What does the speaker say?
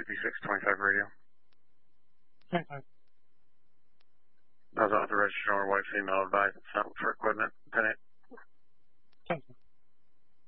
AP625 radio. 25. I was authorized to show our wife female advice. It's not for equipment.